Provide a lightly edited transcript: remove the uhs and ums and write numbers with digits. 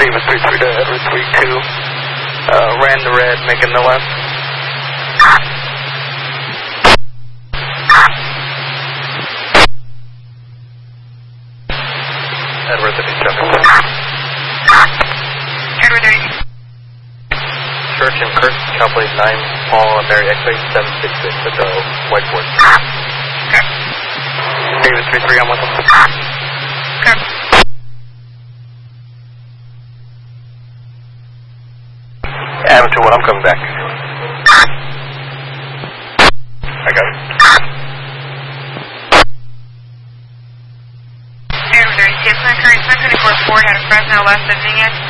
Davis 33 to Edward 32. Ran the red, making the left. Edward 37. Edward 30. Church and Kirk, calculate 9, Paul and Mary X-ray 766 at the whiteboard. Okay. Davis 33, I'm with him. Okay. Amateur 1, I'm coming back. I got it. Edward 36, current 724 Ford out of Fresno, West Virginia.